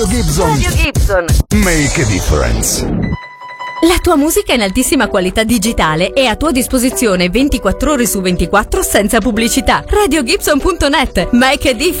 Radio Gibson. Make a difference. La tua musica in altissima qualità digitale è a tua disposizione 24 ore su 24 senza pubblicità. RadioGibson.net. Make a difference.